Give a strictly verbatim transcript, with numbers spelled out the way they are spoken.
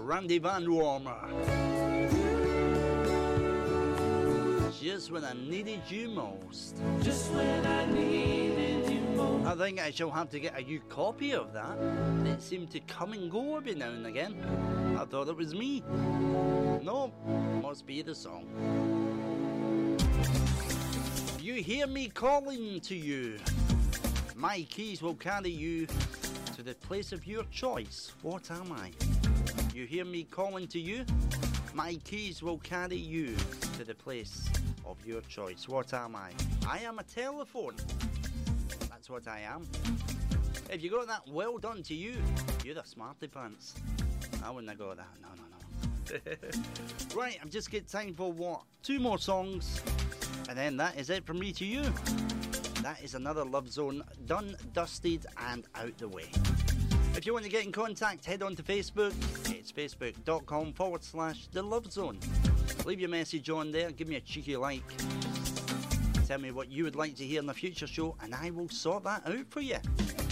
Randy Van Warmer. Just when I needed you most. Just when I needed you most. I think I shall have to get a new copy of that. It seemed to come and go every now and again. I thought it was me. No, must be the song. You hear me calling to you. My keys will carry you to the place of your choice. What am I? You hear me calling to you? My keys will carry you to the place of your choice. What am I? I am a telephone. That's what I am. If you got that, well done to you. You're the smarty pants. I wouldn't have got that. No, no, no. Right, I've just got time for what? Two more songs. And then that is it from me to you. That is another Love Zone done, dusted, and out the way. If you want to get in contact, head on to Facebook. It's facebook.com forward slash The Love Zone. Leave your message on there, give me a cheeky like. Tell me what you would like to hear in the future show, and I will sort that out for you.